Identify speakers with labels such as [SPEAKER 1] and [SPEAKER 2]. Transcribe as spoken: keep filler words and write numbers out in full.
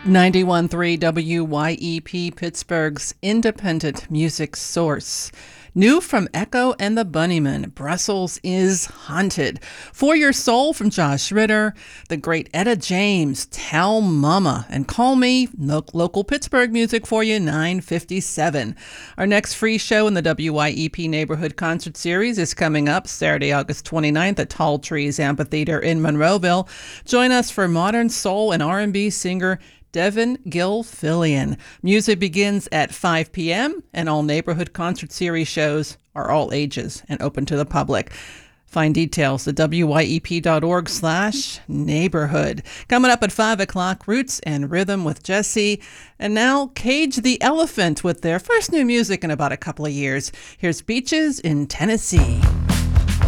[SPEAKER 1] ninety-one point three W Y E P, Pittsburgh's independent music source. New from Echo and the Bunnymen, Brussels is Haunted. For Your Soul from Josh Ritter, the great Etta James, Tell Mama, and Call Me, lo- local Pittsburgh music for you, nine fifty-seven. Our next free show in the W Y E P Neighborhood Concert Series is coming up Saturday, August twenty-ninth at Tall Trees Amphitheater in Monroeville. Join us for modern soul and R and B singer Devin Gilfillian. Music begins at five p.m. and all Neighborhood Concert Series shows are all ages and open to the public. Find details at W Y E P dot org slash neighborhood. Coming up at five o'clock, Roots and Rhythm with Jesse. And now, Cage the Elephant with their first new music in about a couple of years. Here's Beaches in Tennessee.